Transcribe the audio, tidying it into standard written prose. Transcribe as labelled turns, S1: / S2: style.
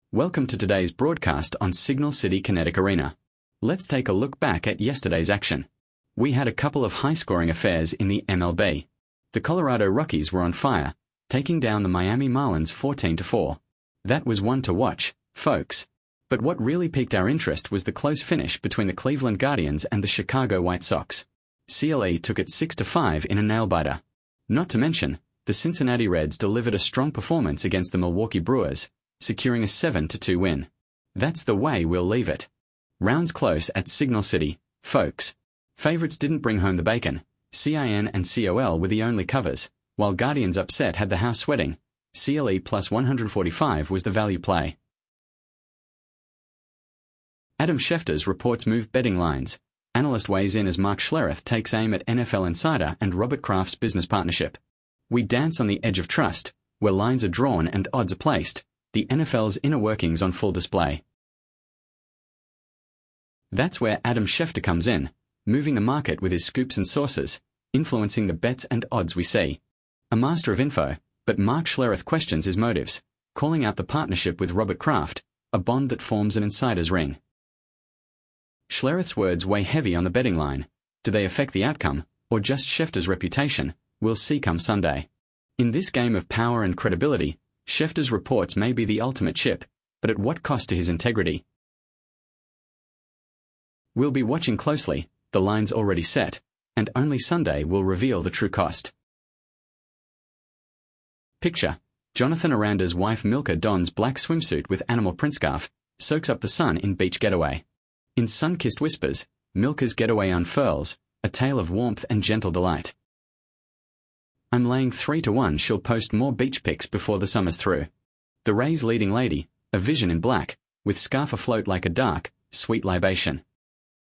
S1: Welcome to today's broadcast on Signal City Kinetic Arena. Let's take a look back at yesterday's action. We had a couple of high-scoring affairs in the MLB. The Colorado Rockies were on fire, taking down the Miami Marlins 14-4. That was one to watch, folks. But what really piqued our interest was the close finish between the Cleveland Guardians and the Chicago White Sox. CLE took it 6-5 in a nail-biter. Not to mention, the Cincinnati Reds delivered a strong performance against the Milwaukee Brewers, securing a 7-2 win. That's the way we'll leave it. Rounds close at Signal City, folks. Favorites didn't bring home the bacon. CIN and COL were the only covers, while Guardians upset had the house sweating. CLE plus 145 was the value play. Adam Schefter's reports move betting lines. Analyst weighs in as Mark Schlereth takes aim at NFL Insider and Robert Kraft's business partnership. We dance on the edge of trust, where lines are drawn and odds are placed. The NFL's inner workings on full display. That's where Adam Schefter comes in, moving the market with his scoops and sources, influencing the bets and odds we see. A master of info, but Mark Schlereth questions his motives, calling out the partnership with Robert Kraft, a bond that forms an insider's ring. Schlereth's words weigh heavy on the betting line. Do they affect the outcome, or just Schefter's reputation? We'll see come Sunday. In this game of power and credibility, Schefter's reports may be the ultimate chip, but at what cost to his integrity? We'll be watching closely, the line's already set, and only Sunday will reveal the true cost. Picture: Jonathan Aranda's wife Milka dons black swimsuit with animal print scarf, soaks up the sun in beach getaway. In sun-kissed whispers, Milka's getaway unfurls, a tale of warmth and gentle delight. I'm laying 3-1 she'll post more beach pics before the summer's through. The Rays' leading lady, a vision in black, with scarf afloat like a dark, sweet libation.